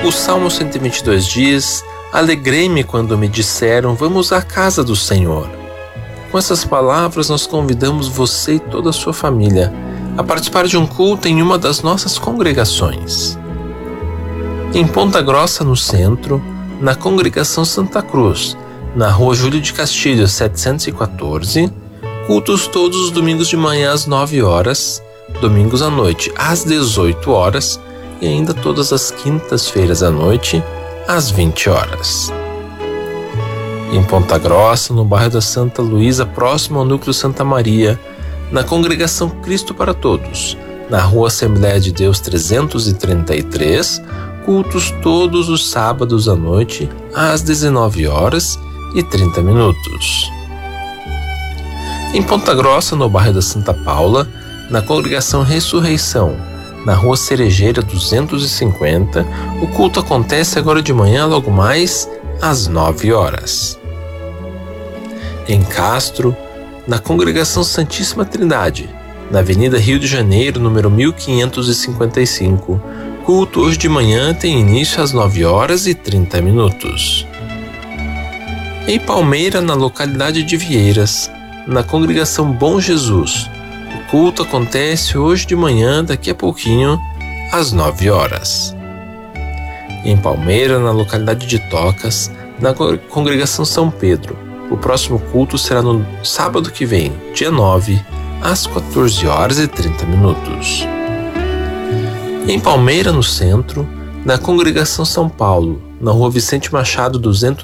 O Salmo 122 diz: Alegrei-me quando me disseram, vamos à casa do Senhor. Com essas palavras, nós convidamos você e toda a sua família a participar de um culto em uma das nossas congregações. Em Ponta Grossa, no centro, na Congregação Santa Cruz, na Rua Júlio de Castilhos, 714, cultos todos os domingos de manhã às 9 horas, domingos à noite às 18 horas e ainda todas as quintas-feiras à noite às 20 horas. Em Ponta Grossa, no bairro da Santa Luísa, próximo ao Núcleo Santa Maria, na Congregação Cristo para Todos, na Rua Assembleia de Deus 333, cultos todos os sábados à noite às 19 horas e 30 minutos. Em Ponta Grossa, no bairro da Santa Paula, na Congregação Ressurreição, na Rua Cerejeira 250, o culto acontece agora de manhã, logo mais às 9 horas. Em Castro, na Congregação Santíssima Trindade, na Avenida Rio de Janeiro, número 1555, culto hoje de manhã tem início às 9 horas e 30 minutos. Em Palmeira, na localidade de Vieiras, na Congregação Bom Jesus, o culto acontece hoje de manhã, daqui a pouquinho, às 9 horas. Em Palmeira, na localidade de Tocas, na Congregação São Pedro, o próximo culto será no sábado que vem, dia 9, às 14 horas e 30 minutos. Em Palmeira, no centro, na Congregação São Paulo, na Rua Vicente Machado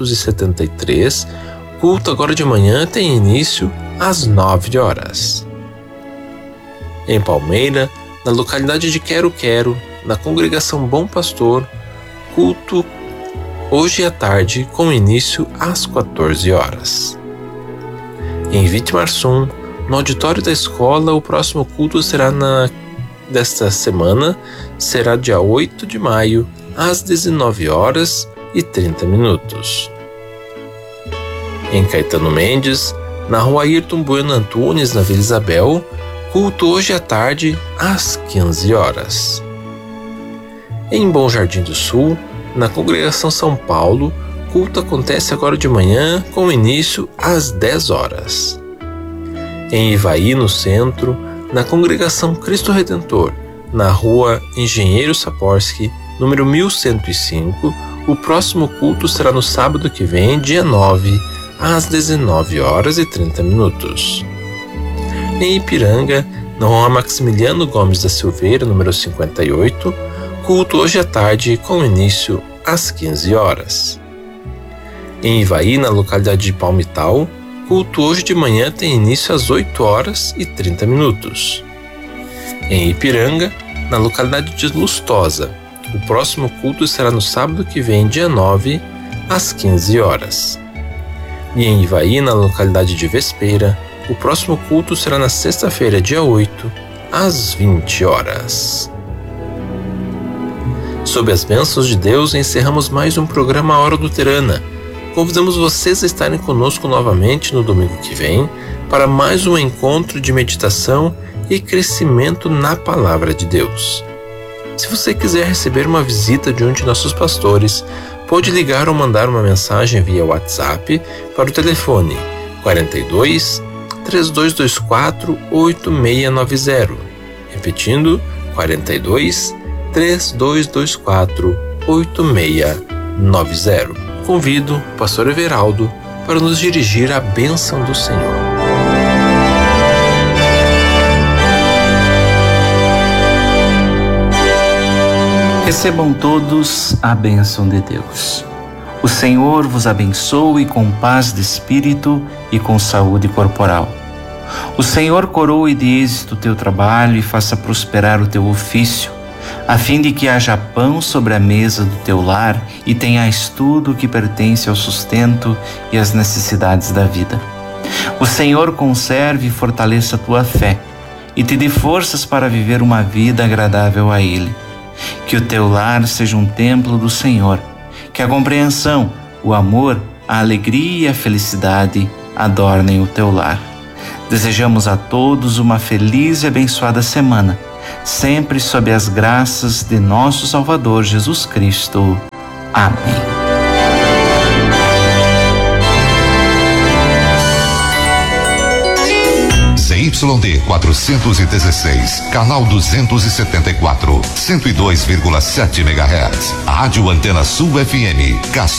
273, o culto agora de manhã tem início às 9 horas. Em Palmeira, na localidade de Quero-Quero, na Congregação Bom Pastor, culto hoje à tarde com início às 14 horas. Em Vitimarsum, no auditório da escola, o próximo culto será desta semana, será dia 8 de maio, às 19 horas e 30 minutos. Em Caetano Mendes, na Rua Ayrton Bueno Antunes, na Vila Isabel, culto hoje à tarde, às 15 horas. Em Bom Jardim do Sul, na Congregação São Paulo, culto acontece agora de manhã, com início às 10 horas. Em Ivaí, no centro, na Congregação Cristo Redentor, na Rua Engenheiro Saporsky, número 1105, o próximo culto será no sábado que vem, dia 9, às 19 horas e 30 minutos. Em Ipiranga, na Rua Maximiliano Gomes da Silveira, número 58, culto hoje à tarde com início às 15 horas. Em Ivaí, na localidade de Palmital, culto hoje de manhã tem início às 8 horas e 30 minutos. Em Ipiranga, na localidade de Lustosa, o próximo culto será no sábado que vem, dia 9, às 15 horas. E em Ivaí, na localidade de Vespeira, o próximo culto será na sexta-feira, dia 8, às 20 horas. Sob as bênçãos de Deus, encerramos mais um programa Hora Luterana. Convidamos vocês a estarem conosco novamente no domingo que vem para mais um encontro de meditação e crescimento na Palavra de Deus. Se você quiser receber uma visita de um de nossos pastores, pode ligar ou mandar uma mensagem via WhatsApp para o telefone 42 3224 8690. Repetindo, 42 3224 8690. Convido o pastor Everaldo para nos dirigir à bênção do Senhor. Recebam todos a bênção de Deus. O Senhor vos abençoe com paz de espírito e com saúde corporal. O Senhor coroe de êxito o teu trabalho e faça prosperar o teu ofício, a fim de que haja pão sobre a mesa do teu lar e tenhas tudo o que pertence ao sustento e às necessidades da vida. O Senhor conserve e fortaleça a tua fé e te dê forças para viver uma vida agradável a Ele. Que o teu lar seja um templo do Senhor, que a compreensão, o amor, a alegria e a felicidade adornem o teu lar. Desejamos a todos uma feliz e abençoada semana, sempre sob as graças de nosso Salvador Jesus Cristo. Amém. ZYD 416, canal 274, 102,7 MHz. Rádio Antena Sul FM, Castro